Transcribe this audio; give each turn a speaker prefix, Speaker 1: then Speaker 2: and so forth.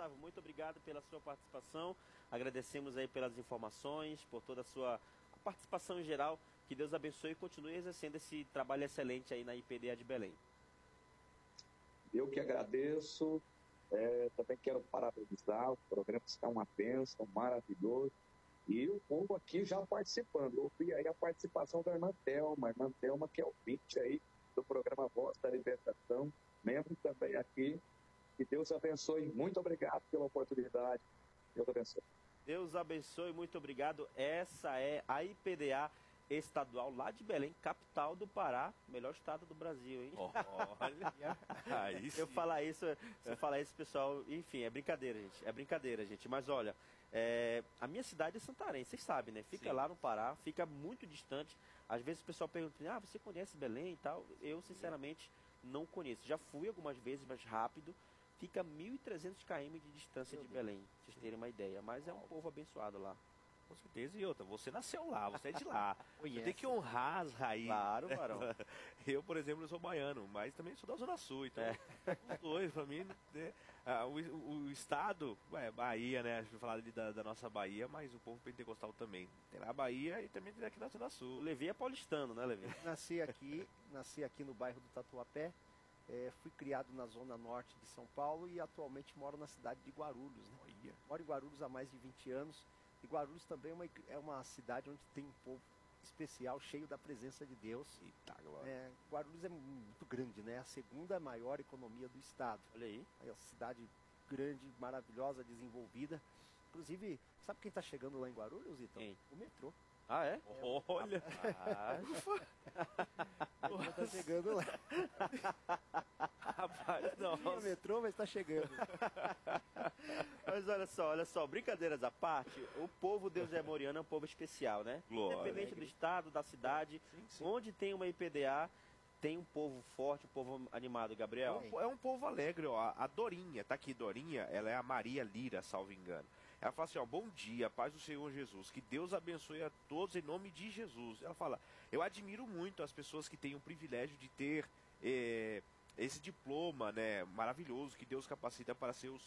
Speaker 1: Gustavo, muito obrigado pela sua participação. Agradecemos aí pelas informações, por toda a sua participação em geral. Que Deus abençoe e continue exercendo esse trabalho excelente aí na IPDA de Belém.
Speaker 2: Eu que agradeço. Também quero parabenizar. O programa está uma bênção, maravilhoso. E o povo aqui já participando. Eu vi aí a participação da irmã Thelma, que é ouvinte aí do programa Voz da Libertação, membro também aqui. Que Deus abençoe. Muito obrigado pela oportunidade. Deus abençoe.
Speaker 1: Deus abençoe, muito obrigado. Essa é a IPDA estadual lá de Belém, capital do Pará, melhor estado do Brasil, hein?
Speaker 3: Olha, aí sim.
Speaker 1: Eu falar isso, pessoal, enfim, é brincadeira, gente. Mas olha, a minha cidade é Santarém, vocês sabem, né? Fica lá no Pará, fica muito distante. Às vezes o pessoal pergunta, você conhece Belém e tal? Eu, sinceramente, não conheço. Já fui algumas vezes, mas rápido. Fica 1.300 km de distância de Belém, pra vocês terem uma ideia. Mas é um povo abençoado lá.
Speaker 3: Com certeza. E outra, você nasceu lá, você é de lá. Você tem que honrar as raízes.
Speaker 1: Claro, Barão.
Speaker 3: Eu, por exemplo, sou baiano, mas também sou da Zona Sul. Então, os dois, pra mim, né, o estado, Bahia, né? A gente vai falar ali da nossa Bahia, mas o povo pentecostal também. Tem lá a Bahia e também tem aqui na Zona Sul.
Speaker 1: O Levi é paulistano, né, Levi?
Speaker 4: Nasci aqui no bairro do Tatuapé. Fui criado na zona norte de São Paulo e atualmente moro na cidade de Guarulhos. Né? Moro em Guarulhos há mais de 20 anos. E Guarulhos também é uma cidade onde tem um povo especial, cheio da presença de Deus. Guarulhos é muito grande, né? A segunda maior economia do estado.
Speaker 1: Olha aí.
Speaker 4: É uma cidade grande, maravilhosa, desenvolvida. Inclusive, sabe quem está chegando lá em Guarulhos, Ítalo?
Speaker 1: Quem?
Speaker 4: O metrô.
Speaker 1: Ah, é?
Speaker 3: Olha!
Speaker 4: O metrô tá chegando lá.
Speaker 1: Rapaz, não.
Speaker 4: O metrô, mas está chegando.
Speaker 1: Mas olha só, brincadeiras à parte, o povo deus-demoriano é um povo especial, né?
Speaker 3: Glória.
Speaker 1: Independente do estado, da cidade,
Speaker 3: sim.
Speaker 1: Onde tem uma IPDA, tem um povo forte, um povo animado, Gabriel.
Speaker 3: É um povo alegre, ó. A Dorinha, tá aqui, Dorinha, ela é a Maria Lira, salvo engano. Ela fala assim, bom dia, paz do Senhor Jesus, que Deus abençoe a todos em nome de Jesus. Ela fala, eu admiro muito as pessoas que têm o privilégio de ter esse diploma, né, maravilhoso, que Deus capacita para ser os